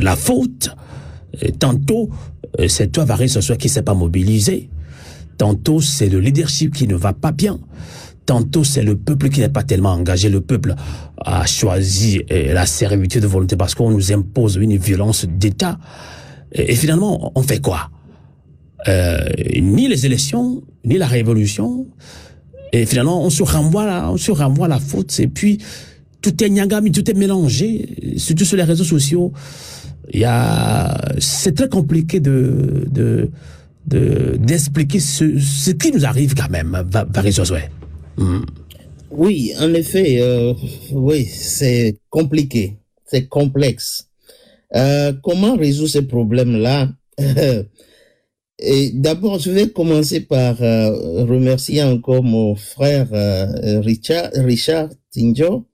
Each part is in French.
la faute. Tantôt, c'est toi, Valérie Sossois, qui ne s'est pas mobilisé. Tantôt, c'est le leadership qui ne va pas bien. Tantôt, c'est le peuple qui n'est pas tellement engagé. Le peuple a choisi la servitude de volonté parce qu'on nous impose une violence d'État. Et finalement, on fait quoi? Ni les élections, ni la révolution. Et finalement, on se renvoie la faute. Et puis, tout est nyagami, tout est mélangé. Surtout sur les réseaux sociaux. C'est très compliqué d'expliquer ce qui nous arrive quand même, Valérie Sossois. Oui, en effet, oui, c'est compliqué, c'est complexe. Comment résoudre ces problèmes-là? Et d'abord, je vais commencer par remercier encore mon frère Richard Tinjo.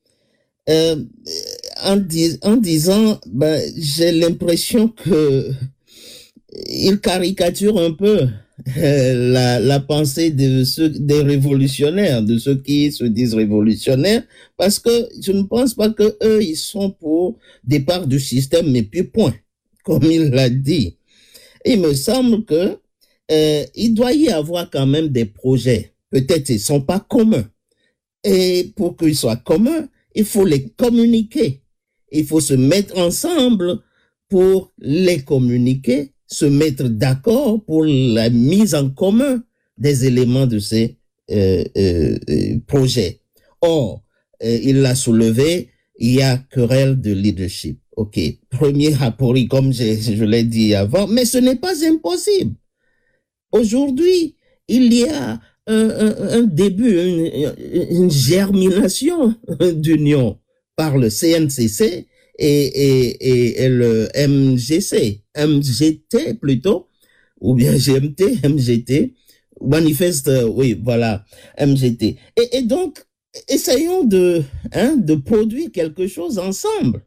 En disant, j'ai l'impression que il caricature un peu la pensée des révolutionnaires, de ceux qui se disent révolutionnaires, parce que je ne pense pas que eux ils sont pour départ du système, mais puis point, comme il l'a dit. Il me semble que il doit y avoir quand même des projets. Peut-être ils sont pas communs. Et pour qu'ils soient communs, il faut les communiquer. Il faut se mettre ensemble pour les communiquer, se mettre d'accord pour la mise en commun des éléments de ces projets. Or, il l'a soulevé, il y a querelle de leadership. OK, premier rapport, comme je l'ai dit avant, mais ce n'est pas impossible. Aujourd'hui, il y a un début, une germination d'union par le CNCC et le MGT plutôt, ou bien GMT, MGT, manifeste, oui, voilà, MGT. Et donc, essayons de produire quelque chose ensemble.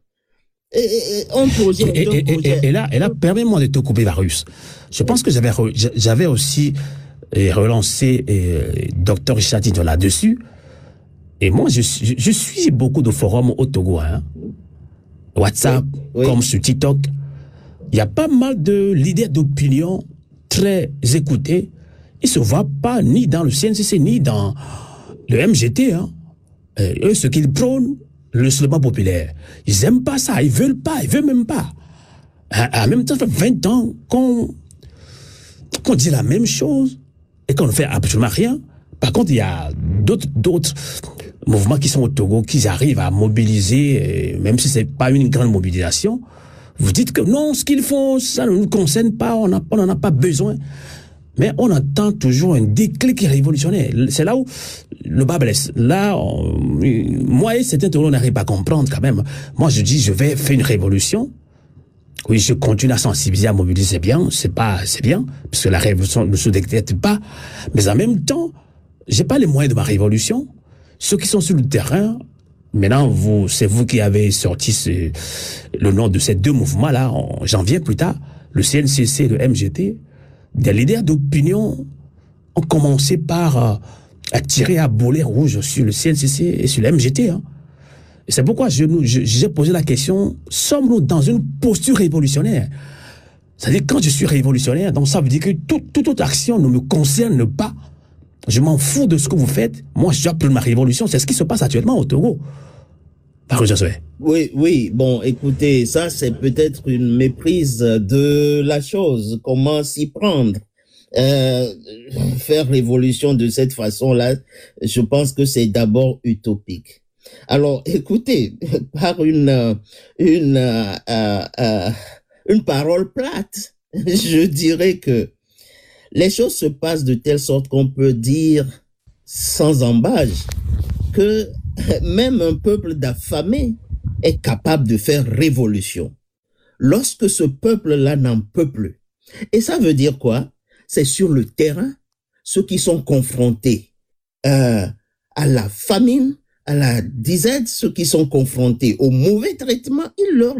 Et là, permets-moi de te couper, Varus. Je pense que j'avais aussi relancé Dr Richard Tinjo là-dessus. Et moi, je suis beaucoup de forums au Togo, WhatsApp, oui. Comme sur TikTok. Il y a pas mal de leaders d'opinion très écoutés. Ils ne se voient pas ni dans le CNCC, ni dans le MGT. Eux, ce qu'ils prônent, le slogan populaire. Ils n'aiment pas ça, ils veulent même pas. En même temps, ça fait 20 ans qu'on dit la même chose et qu'on ne fait absolument rien. Par contre, il y a d'autres mouvements qui sont au Togo, qui arrivent à mobiliser, même si c'est pas une grande mobilisation. Vous dites que non, ce qu'ils font, ça ne nous concerne pas, on n'en a pas besoin. Mais on attend toujours un déclic révolutionnaire. C'est là où le bas blesse. Là, moi et certains Togolais, on n'arrive pas à comprendre quand même. Moi, je dis, je vais faire une révolution. Oui, je continue à sensibiliser, à mobiliser, c'est bien, puisque la révolution ne se décrète pas. Mais en même temps, j'ai pas les moyens de ma révolution. Ceux qui sont sur le terrain, maintenant, c'est vous qui avez sorti le nom de ces deux mouvements-là, en janvier plus tard, le CNCC et le MGT. Des leaders d'opinion ont commencé par tirer à boulet rouge sur le CNCC et sur le MGT. Et c'est pourquoi j'ai posé la question, sommes-nous dans une posture révolutionnaire? C'est-à-dire, quand je suis révolutionnaire, donc ça veut dire que toute autre action ne me concerne pas. Je m'en fous de ce que vous faites. Moi, j'appelle ma révolution. C'est ce qui se passe actuellement au Togo. Oui, bon, écoutez, ça c'est peut-être une méprise de la chose. Comment s'y prendre? Faire révolution de cette façon-là, je pense que c'est d'abord utopique. Alors, écoutez, par une parole plate, je dirais que les choses se passent de telle sorte qu'on peut dire sans embâche que même un peuple d'affamés est capable de faire révolution lorsque ce peuple-là n'en peut plus. Et ça veut dire quoi? C'est sur le terrain, ceux qui sont confrontés à la famine, à la disette, ceux qui sont confrontés au mauvais traitement, il leur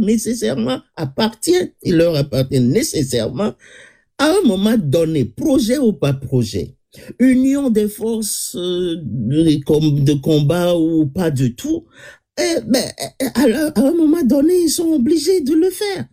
appartient nécessairement à un moment donné, projet ou pas projet, union des forces de combat ou pas du tout, à un moment donné, ils sont obligés de le faire.